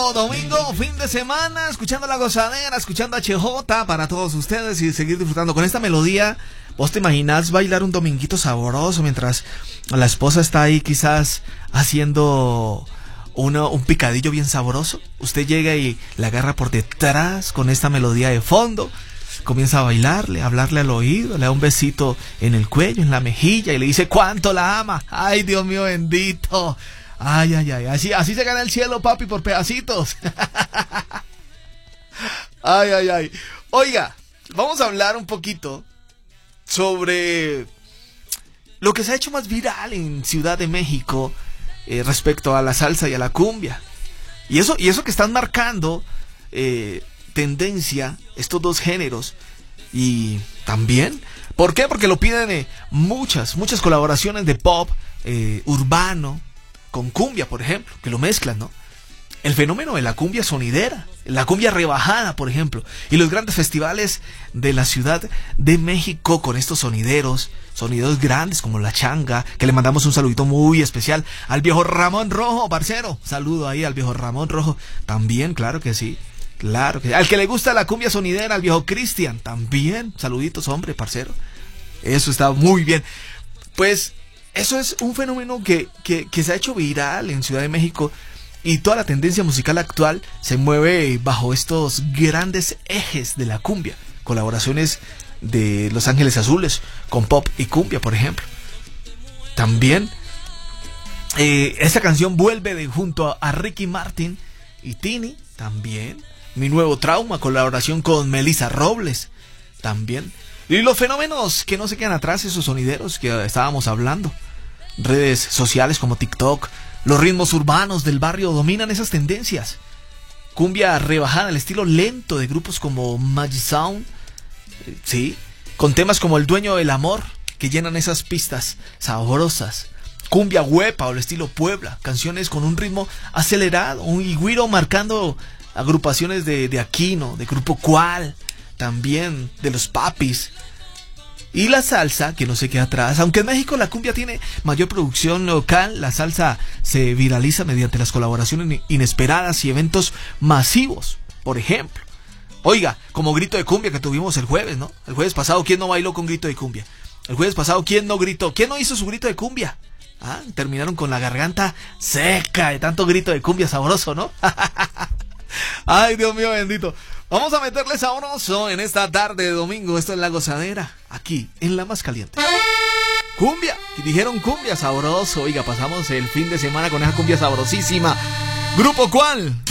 domingo, fin de semana, escuchando La Gozadera, escuchando HJ para todos ustedes y seguir disfrutando con esta melodía. ¿Vos te imaginás bailar un dominguito sabroso mientras la esposa está ahí quizás haciendo un picadillo bien sabroso? Usted llega y la agarra por detrás con esta melodía de fondo, comienza a bailarle, a hablarle al oído, le da un besito en el cuello, en la mejilla y le dice cuánto la ama. Ay, Dios mío bendito. Ay, ay, ay, así se gana el cielo, papi, por pedacitos. Ay, ay, ay. Oiga, vamos a hablar un poquito sobre lo que se ha hecho más viral en Ciudad de México respecto a la salsa y a la cumbia. Y eso que están marcando tendencia estos dos géneros. Y también, ¿por qué? Porque lo piden muchas colaboraciones de pop urbano con cumbia, por ejemplo, que lo mezclan, ¿no? El fenómeno de la cumbia sonidera, la cumbia rebajada, por ejemplo, y los grandes festivales de la Ciudad de México con estos sonideros grandes como La Changa, que le mandamos un saludito muy especial al viejo Ramón Rojo, parcero. Saludo ahí al viejo Ramón Rojo. También, claro que sí. Claro que sí. Al que le gusta la cumbia sonidera, al viejo Cristian, también. Saluditos, hombre, parcero. Eso está muy bien. Pues eso es un fenómeno que se ha hecho viral en Ciudad de México. Y toda la tendencia musical actual se mueve bajo estos grandes ejes de la cumbia. Colaboraciones de Los Ángeles Azules con pop y cumbia, por ejemplo. También esta canción vuelve junto a Ricky Martin y Tini. También Mi Nuevo Trauma, colaboración con Melissa Robles. También. Y los fenómenos que no se quedan atrás, esos sonideros que estábamos hablando. Redes sociales como TikTok. Los ritmos urbanos del barrio dominan esas tendencias. Cumbia rebajada, el estilo lento de grupos como Magic Sound, sí, con temas como El Dueño del Amor, que llenan esas pistas sabrosas. Cumbia huepa o el estilo Puebla, canciones con un ritmo acelerado, un güiro marcando agrupaciones de Aquino, de Grupo Cual, también de Los Papis. Y la salsa, que no se queda atrás. Aunque en México la cumbia tiene mayor producción local, la salsa se viraliza mediante las colaboraciones inesperadas y eventos masivos. Por ejemplo, oiga, como Grito de Cumbia que tuvimos el jueves, ¿no? El jueves pasado, ¿quién no bailó con Grito de Cumbia? El jueves pasado, ¿quién no gritó? ¿Quién no hizo su grito de cumbia? Ah, terminaron con la garganta seca de tanto grito de cumbia sabroso, ¿no? Ay, Dios mío bendito. Vamos a meterle sabroso en esta tarde de domingo. Esto es La Gozadera, aquí en La Más Caliente. Cumbia, y dijeron cumbia sabroso. Oiga, pasamos el fin de semana con esa cumbia sabrosísima. Grupo Cual.